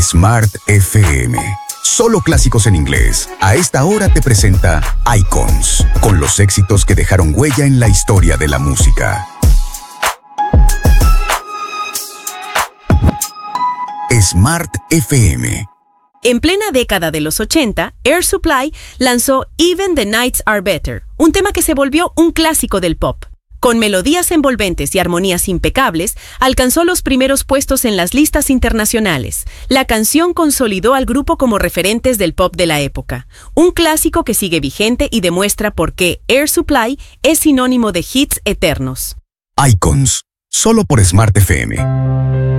Smart FM. Solo clásicos en inglés. A esta hora te presenta Icons, con los éxitos que dejaron huella en la historia de la música. Smart FM. En plena década de los 80, Air Supply lanzó Even the Nights Are Better, un tema que se volvió un clásico del pop. Con melodías envolventes y armonías impecables, alcanzó los primeros puestos en las listas internacionales. La canción consolidó al grupo como referentes del pop de la época. Un clásico que sigue vigente y demuestra por qué Air Supply es sinónimo de hits eternos. Icons, solo por Smart FM.